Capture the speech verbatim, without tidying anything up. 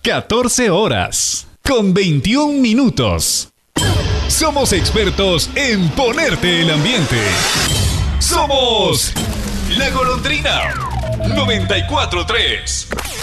catorce horas con veintiún minutos. Somos expertos en ponerte el ambiente. Somos La Golondrina noventa y cuatro punto tres.